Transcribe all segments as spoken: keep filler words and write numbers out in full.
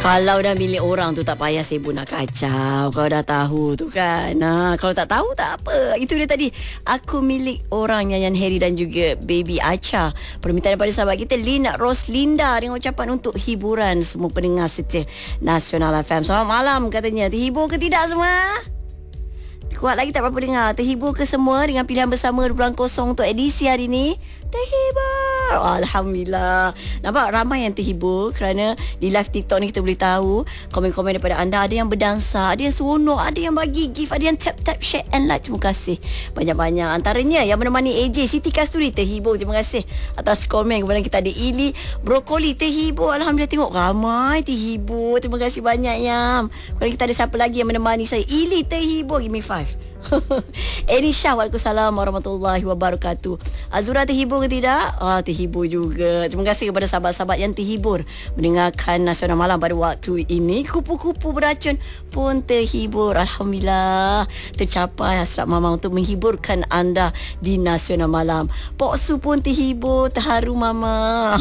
Kalau dah milik orang tu tak payah sibuk nak kacau. Kau dah tahu tu kan. Nah, kalau tak tahu tak apa. Itu dia tadi. Aku milik orang, Nyanyian Harry dan juga Baby Acha. Permintaan daripada sahabat kita Lina Roslinda dengan ucapan untuk hiburan semua pendengar setia Nasional F M. Selamat malam katanya. Terhibur ke tidak semua? Kuat lagi tak berapa dengar. Terhibur ke semua dengan pilihan bersama dua bulan kosong untuk edisi hari ni? Terhibur. Alhamdulillah. Nampak ramai yang terhibur kerana di live TikTok ni kita boleh tahu komen-komen daripada anda. Ada yang berdansa, ada yang seronok, ada yang bagi gift, ada yang tap-tap share and like. Terima kasih banyak-banyak. Antaranya yang menemani A J Siti Kasturi terhibur. Terima kasih atas komen. Kemudian kita ada Ili Brokoli terhibur. Alhamdulillah, tengok ramai terhibur. Terima kasih banyak Yam. Kemudian kita ada siapa lagi yang menemani saya? Ili terhibur. Give me five. Enisha, waalaikumsalam warahmatullahi wabarakatuh. Azura terhibur ke tidak? Ah, terhibur juga. Terima kasih kepada sahabat-sahabat yang terhibur mendengarkan Nasional Malam pada waktu ini. Kupu-kupu beracun pun terhibur. Alhamdulillah, tercapai hasrat Mama untuk menghiburkan anda di Nasional Malam. Pok Su pun terhibur. Terharu Mama.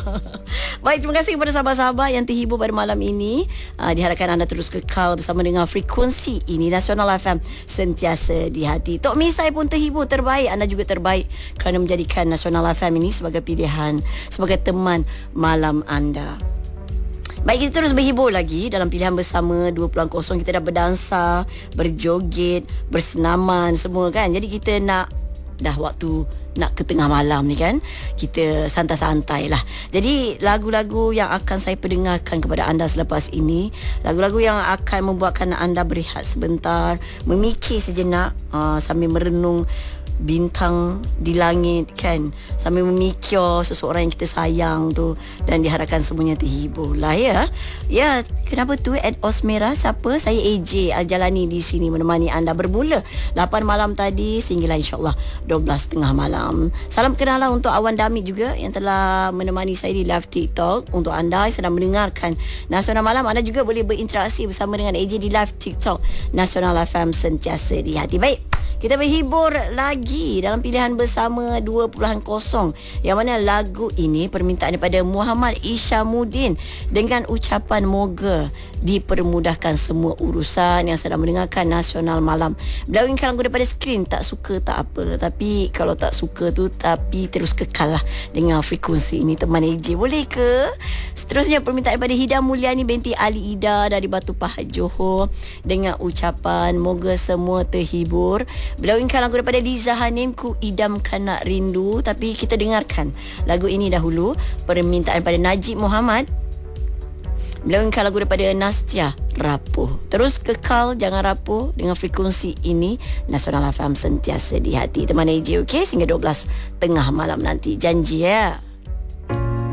Baik, terima kasih kepada sahabat-sahabat yang terhibur pada malam ini. ah, Diharapkan anda terus kekal bersama dengan frekuensi ini Nasional F M, sentiasa di hati. Tok Misai pun terhibur. Terbaik. Anda juga terbaik kerana menjadikan Nasional F M ini sebagai pilihan, sebagai teman malam anda. Baik, kita terus berhibur lagi dalam pilihan bersama dua bulan kosong. Kita dah berdansa, berjoget, bersenaman semua kan. Jadi kita nak dah waktu nak ke tengah malam ni kan, kita santai-santai lah. Jadi lagu-lagu yang akan saya perdengarkan kepada anda selepas ini, lagu-lagu yang akan membuatkan anda berehat sebentar, memikir sejenak uh, sambil merenung bintang di langit kan, sambil memikir seseorang yang kita sayang tu, dan diharapkan semuanya terhibur lah ya. Ya, kenapa tu Ed Osmera? Siapa? Saya A J Aljalani di sini menemani anda bermula lapan malam tadi sehinggalah insyaAllah dua belas tengah malam. Salam kenal lah untuk Awan Damit juga yang telah menemani saya di live TikTok. Untuk anda yang sedang mendengarkan Nasional Malam, anda juga boleh berinteraksi bersama dengan A J di live TikTok Nasional F M, sentiasa di hati. Baik, kita berhibur lagi dalam pilihan bersama dua bulan kosong, yang mana lagu ini permintaan daripada Muhammad Isyamuddin dengan ucapan moga dipermudahkan semua urusan yang sedang mendengarkan Nasional Malam. Beliau ingin lagu daripada skrin. Tak suka tak apa, tapi kalau tak suka tu tapi terus kekal lah dengan frekuensi ini teman A J. Boleh ke? Seterusnya permintaan daripada Hida Mulyani binti Ali Ida dari Batu Pahat Johor dengan ucapan moga semua terhibur. Beliau ingin lagu daripada Liza Hanim, Ku Idamkan Nak Rindu. Tapi kita dengarkan lagu ini dahulu. Permintaan daripada Najib Muhammad. Beliau ingin lagu daripada Nastia, Rapuh. Terus kekal, jangan rapuh dengan frekuensi ini Nasional F M, sentiasa di hati teman A J. Okey, sehingga dua belas tengah malam nanti. Janji ya.